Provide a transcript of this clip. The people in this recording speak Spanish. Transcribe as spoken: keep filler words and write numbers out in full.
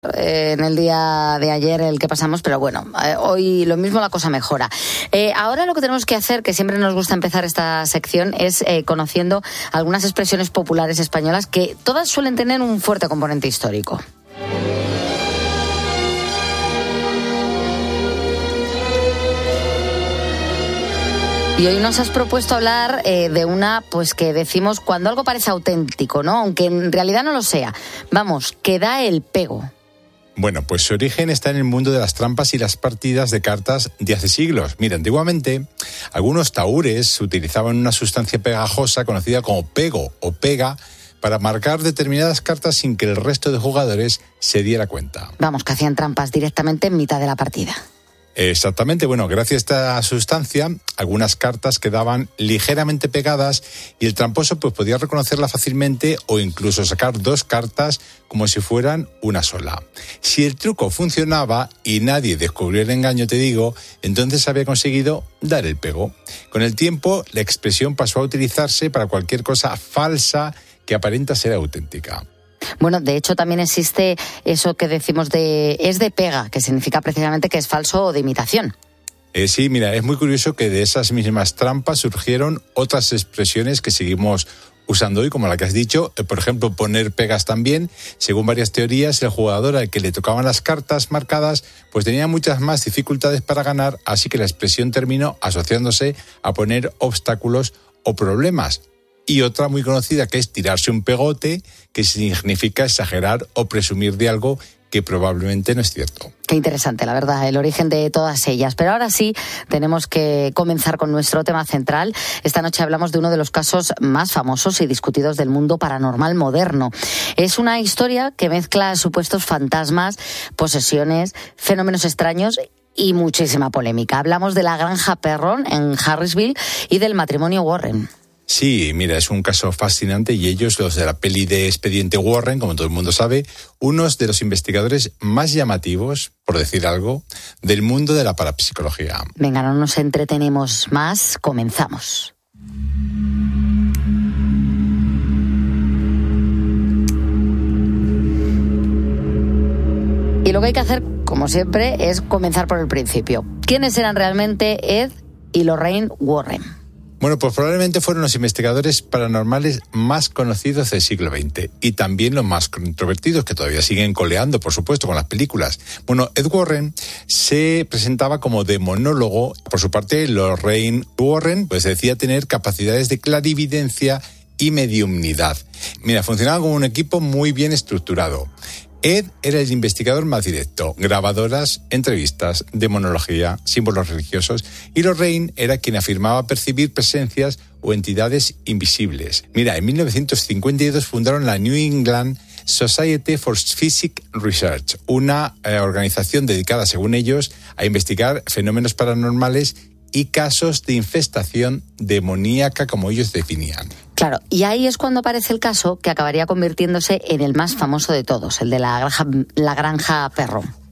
eh, en el día de ayer el que pasamos, pero bueno, eh, hoy lo mismo, la cosa mejora. Eh, ahora lo que tenemos que hacer, que siempre nos gusta empezar esta sección, es eh, conociendo algunas expresiones populares españolas que todas suelen tener un fuerte componente histórico. Y hoy nos has propuesto hablar eh, de una, pues que decimos cuando algo parece auténtico, ¿no? Aunque en realidad no lo sea. Vamos, que da el pego. Bueno, pues su origen está en el mundo de las trampas y las partidas de cartas de hace siglos. Mira, antiguamente, algunos tahúres utilizaban una sustancia pegajosa conocida como pego o pega para marcar determinadas cartas sin que el resto de jugadores se diera cuenta. Vamos, que hacían trampas directamente en mitad de la partida. Exactamente, bueno, gracias a esta sustancia, algunas cartas quedaban ligeramente pegadas y el tramposo pues podía reconocerla fácilmente o incluso sacar dos cartas como si fueran una sola. Si el truco funcionaba y nadie descubrió el engaño, te digo, entonces había conseguido dar el pego. Con el tiempo, la expresión pasó a utilizarse para cualquier cosa falsa que aparenta ser auténtica. Bueno, de hecho también existe eso que decimos de es de pega, que significa precisamente que es falso o de imitación. Eh, sí, mira, es muy curioso que de esas mismas trampas surgieron otras expresiones que seguimos usando hoy, como la que has dicho. Eh, por ejemplo, poner pegas también. Según varias teorías, el jugador al que le tocaban las cartas marcadas pues tenía muchas más dificultades para ganar, así que la expresión terminó asociándose a poner obstáculos o problemas. Y otra muy conocida que es tirarse un pegote, que significa exagerar o presumir de algo que probablemente no es cierto. Qué interesante, la verdad, el origen de todas ellas. Pero ahora sí, tenemos que comenzar con nuestro tema central. Esta noche hablamos de uno de los casos más famosos y discutidos del mundo paranormal moderno. Es una historia que mezcla supuestos fantasmas, posesiones, fenómenos extraños y muchísima polémica. Hablamos de la granja Perron en Harrisville y del matrimonio Warren. Sí, mira, es un caso fascinante y ellos, los de la peli de Expediente Warren, como todo el mundo sabe, unos de los investigadores más llamativos, por decir algo, del mundo de la parapsicología. Venga, no nos entretenemos más, comenzamos. Y lo que hay que hacer, como siempre, es comenzar por el principio. ¿Quiénes eran realmente Ed y Lorraine Warren? Bueno, pues probablemente fueron los investigadores paranormales más conocidos del siglo veinte y también los más controvertidos, que todavía siguen coleando, por supuesto, con las películas. Bueno, Ed Warren se presentaba como demonólogo. Por su parte, Lorraine Warren pues decía tener capacidades de clarividencia y mediumnidad. Mira, funcionaban como un equipo muy bien estructurado. Ed era el investigador más directo, grabadoras, entrevistas, demonología, símbolos religiosos, y Lorraine era quien afirmaba percibir presencias o entidades invisibles. Mira, en mil novecientos cincuenta y dos fundaron la New England Society for Psychic Research, una eh, organización dedicada, según ellos, a investigar fenómenos paranormales y casos de infestación demoníaca, como ellos definían. Claro, y ahí es cuando aparece el caso que acabaría convirtiéndose en el más famoso de todos, el de la granja, la granja Perron.